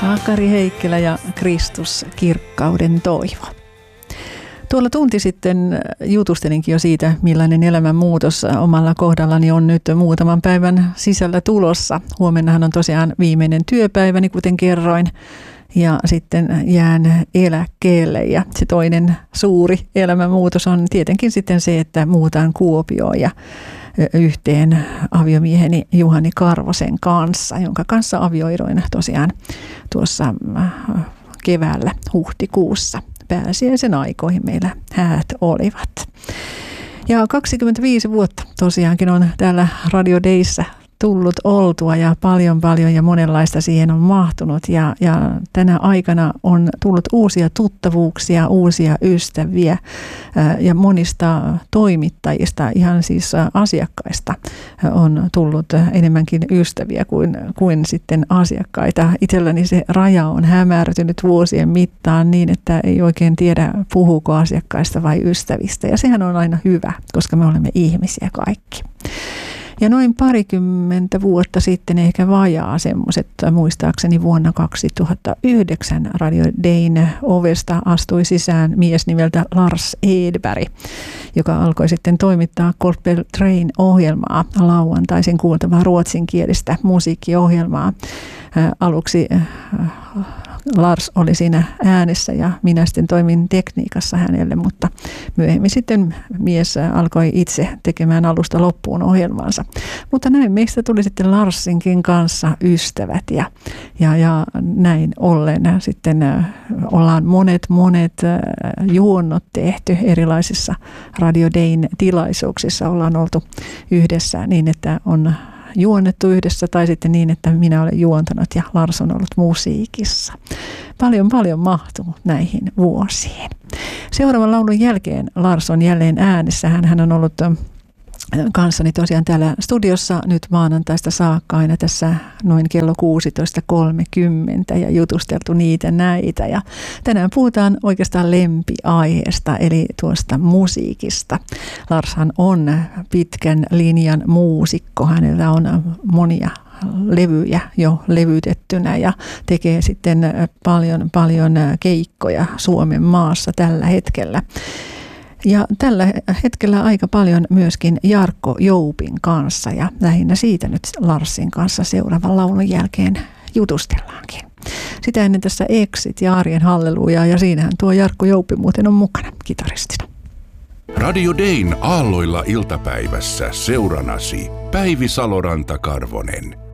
Sakari Heikkilä ja Kristus kirkkauden toivo. Tuolla tunti sitten jutustelinkin jo siitä, millainen elämänmuutos omalla kohdallani on nyt muutaman päivän sisällä tulossa. Huomennahan on tosiaan viimeinen työpäiväni, kuten kerroin, ja sitten jään eläkkeelle. Ja se toinen suuri elämänmuutos on tietenkin sitten se, että muutan Kuopioon ja yhteen aviomieheni Juhani Karvosen kanssa, jonka kanssa avioiduin tosiaan tuossa keväällä huhtikuussa. Pääsiäisen aikoihin meillä häät olivat. Ja 25 vuotta tosiaankin on täällä Radio Dayssä tullut oltua ja paljon ja monenlaista siihen on mahtunut. Ja tänä aikana on tullut uusia tuttavuuksia, uusia ystäviä ja monista toimittajista, ihan siis asiakkaista on tullut enemmänkin ystäviä kuin sitten asiakkaita. Itselläni se raja on hämärtynyt vuosien mittaan niin, että ei oikein tiedä puhuuko asiakkaista vai ystävistä. Ja sehän on aina hyvä, koska me olemme ihmisiä kaikki. Ja noin 20 vuotta sitten, ehkä vajaa semmoiset, muistaakseni vuonna 2009 Radio Dayn ovesta astui sisään mies nimeltä Lars Edberg, joka alkoi sitten toimittaa Gospel Train-ohjelmaa, lauantaisin kuultavaa ruotsinkielistä musiikkiohjelmaa. Aluksi Lars oli siinä äänessä ja minä sitten toimin tekniikassa hänelle, mutta myöhemmin sitten mies alkoi itse tekemään alusta loppuun ohjelmaansa. Mutta näin meistä tuli sitten Larsinkin kanssa ystävät ja näin ollen sitten ollaan monet juonnot tehty erilaisissa Radio Dayn tilaisuuksissa. Ollaan oltu yhdessä niin, että on juonnettu yhdessä tai sitten niin, että minä olen juontanut ja Lars on ollut musiikissa. Paljon mahtuu näihin vuosiin. Seuraavan laulun jälkeen Lars on jälleen äänessä. Hän on ollut kanssani tosiaan täällä studiossa nyt maanantaista saakka aina tässä noin kello 16.30 ja jutusteltu niitä näitä. Ja tänään puhutaan oikeastaan lempiaiheesta eli tuosta musiikista. Larshan on pitkän linjan muusikko. Hänellä on monia levyjä jo levytettynä ja tekee sitten paljon keikkoja Suomen maassa tällä hetkellä. Ja tällä hetkellä aika paljon myöskin Jarkko Joupin kanssa ja lähinnä siitä nyt Larsin kanssa seuraavan laulun jälkeen jutustellaankin. Sitä ennen tässä Exit ja Arjen halleluja ja siinähän tuo Jarkko Joupi muuten on mukana kitaristina. Radio Dayn aalloilla iltapäivässä seuranasi Päivi Saloranta-Karvonen.